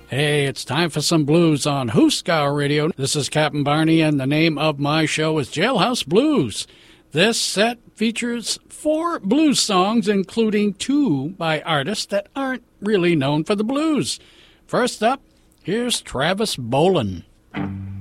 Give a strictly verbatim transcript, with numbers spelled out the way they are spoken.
Hey, it's time for some blues on Hooskow Radio. This is Captain Barney, and the name of my show is Jailhouse Blues. This set features four blues songs, including two by artists that aren't really known for the blues. First up, here's Travis Boland.